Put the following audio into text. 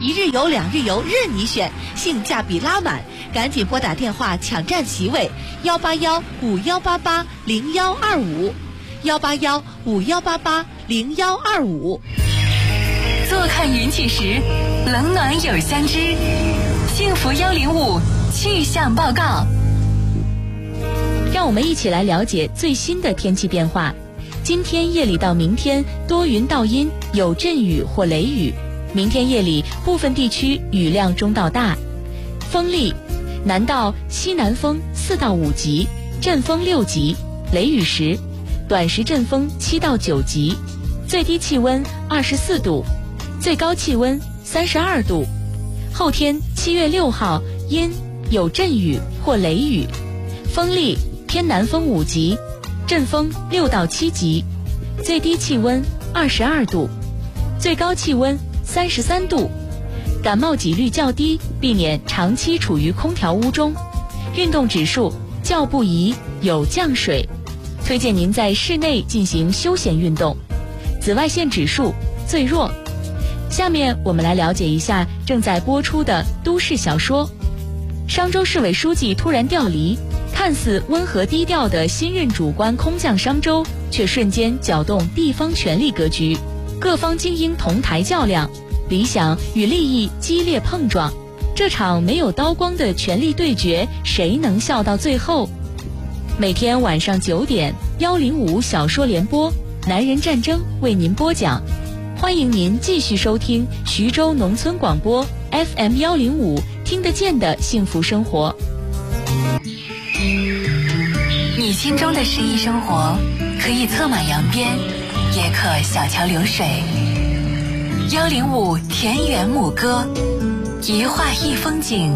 1日游、2日游任你选，性价比拉满，赶紧拨打电话抢占席位，18151880125，18151880125。 坐看云起时，冷暖有相知。幸福105气象报告， 让我们一起来了解最新的天气变化。今天夜里到明天多云到阴，有阵雨或雷雨。明天夜里部分地区雨量中到大。风力南到西南风4到5级，阵风6级，雷雨时短时阵风7到9级。最低气温24度，最高气温32度。后天7月6号阴，有阵雨或雷雨，风力偏南风5级，阵风6到7级，最低气温22度，最高气温33度。感冒几率较低，避免长期处于空调屋中。运动指数较不宜，有降水，推荐您在室内进行休闲运动。紫外线指数最弱。下面我们来了解一下正在播出的都市小说。商州市委书记突然调离，看似温和低调的新任主官空降商州，却瞬间搅动地方权力格局，各方精英同台较量，理想与利益激烈碰撞。这场没有刀光的权力对决，谁能笑到最后？每天晚上9点，105小说联播，男人战争为您播讲。欢迎您继续收听徐州农村广播 FM105，听得见的幸福生活。 你心中的诗意生活，可以策马扬鞭，也可小桥流水。105田园牧歌，一画一风景。